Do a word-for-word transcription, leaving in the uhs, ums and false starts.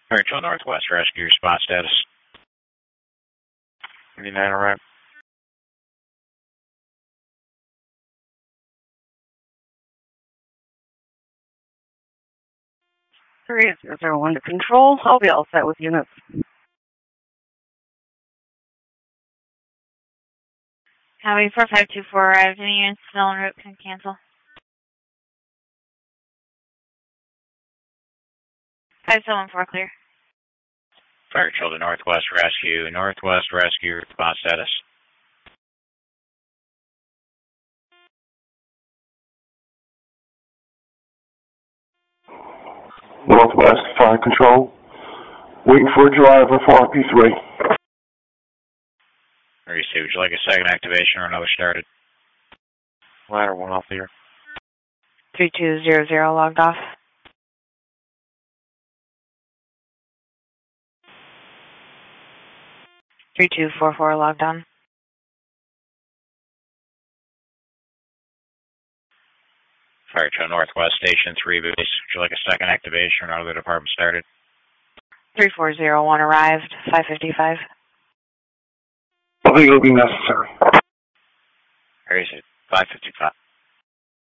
Rachel Northwest Rescue response status. ninety-nine arrived. three zero zero one to control. I'll be all set with units. Copy, four five two four arrived. Any units still en route can cancel. five seven four clear. Fairchild to Northwest Rescue. Northwest Rescue response status. Northwest Fire Control. Waiting for a driver for R P three. Received. Would you like a second activation or another started? Ladder one off the air. three two zero zero logged off. three two four four logged on. Fairchild Northwest Station three base. Would you like a second activation or another department started? three four zero one arrived. five fifty-five. I think it'll be necessary. Received. five fifty-five.